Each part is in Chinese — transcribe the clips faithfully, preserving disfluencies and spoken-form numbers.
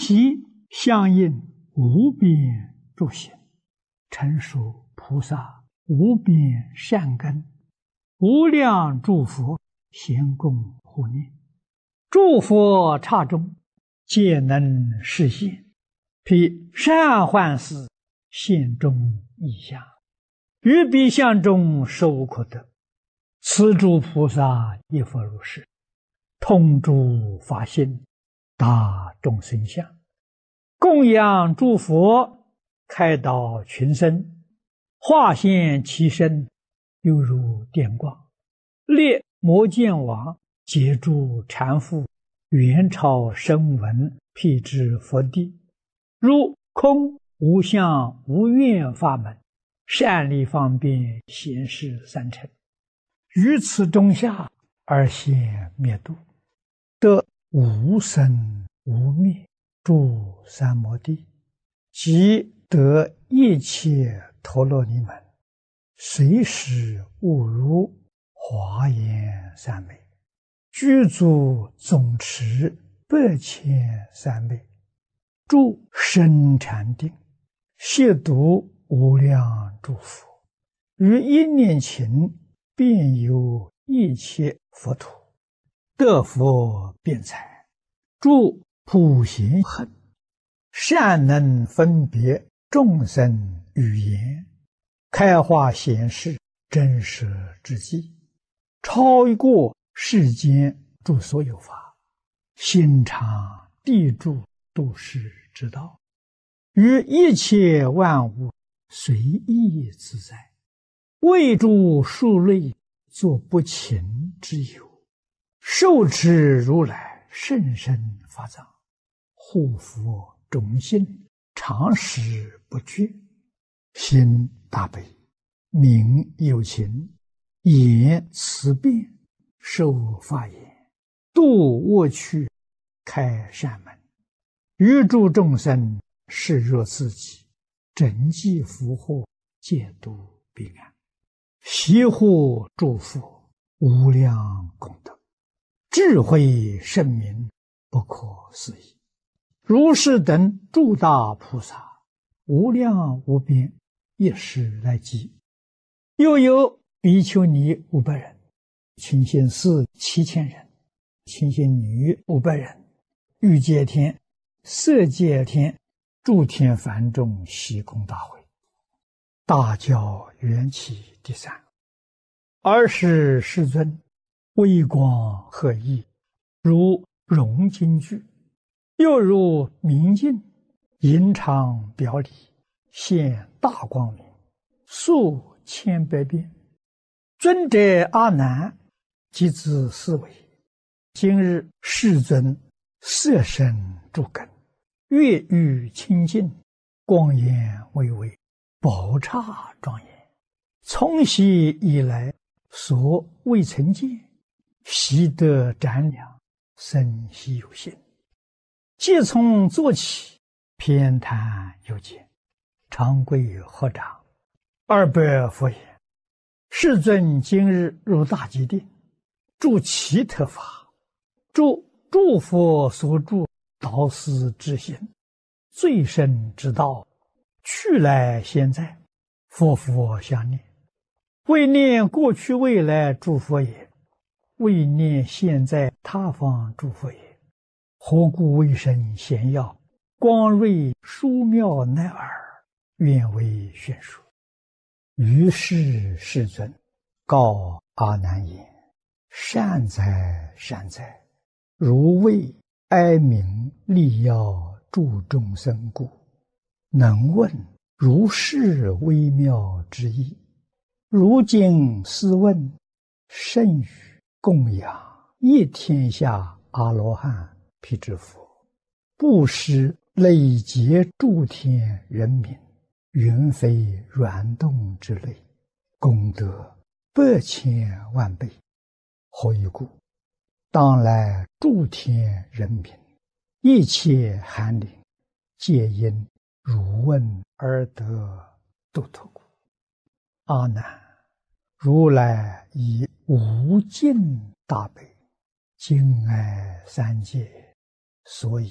其相应无边诸行，成熟菩萨无边善根，无量诸佛咸共护念，诸佛刹中皆能示现，辟善幻事现中异相，于彼相中实无可得。此诸菩萨亦复如是，通诸法性，达众生相，供养诸佛，开导群生，化现其身，犹如电光，列摩见王，解诸禅父，元朝声闻，辟支佛地，如空无相无愿法门，善利方便显示三乘，于此中下而现灭度，得无生无灭诸三摩地，即得一切陀罗尼门，随时悟如华严三昧，具足总持百千三昧，住深禅定，亵渎无量诸佛，于一念頃遍游一切佛土，得佛辩才，住普贤行，善能分别众生语言，开化显示真实之际，超过世间诸所有法，心常地住度世之道，于一切万物随意自在，为诸数类作不勤之有，受持如来甚深法藏，护佛种心，常时不绝，心大悲，名有情，言慈辩，受法言，度恶趣，开善门，于诸众生视若自己，整济福祸，戒度彼岸，悉护诸佛，无量功德，智慧圣明，不可思议。如是等诸大菩萨，无量无边，一时来集。又有比丘尼五百人，清心寺七千人，清心女五百人，欲界天、色界天、诸天梵众悉空大会，大教缘起第三。尔时世尊微光赫熠，如融金具，又如明镜，银常表里，现大光明，数千百变。尊者阿难即自思维，今日世尊色身诸根，月欲清净，光颜巍巍，宝刹庄严，从昔以来所未曾见，习得瞻量，生希有心。即从坐起，偏袒右肩，长跪合掌，二百佛言：世尊今日入大吉定，住其特法，住诸佛所住导师之行，最深之道，去来现在，佛佛相念，为念过去未来诸佛也，为念现在他方诸佛也。何故为身显耀，光瑞殊妙乃尔，愿为宣说。于是世尊告阿难言：善哉善哉，如为哀鸣利要助众生故，能问如是微妙之意。如今斯问，甚于供养一天下阿罗汉辟支佛，布施累劫诸天人民，云飞软动之类，功德百千万倍。何以故？当来诸天人民，一切寒灵，皆因汝问而得度脱故。阿难，如来以无尽大悲，敬爱三界，所以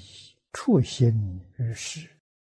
初心于世。